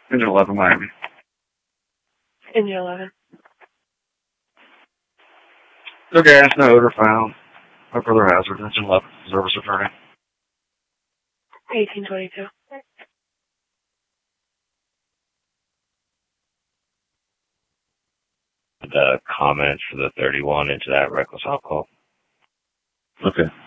Engine 11, Miami. Engine 11. No gas, no odor found. No further hazard. Engine 11, service returning. 1822. The comments for the 31 into that reckless alcohol. Okay.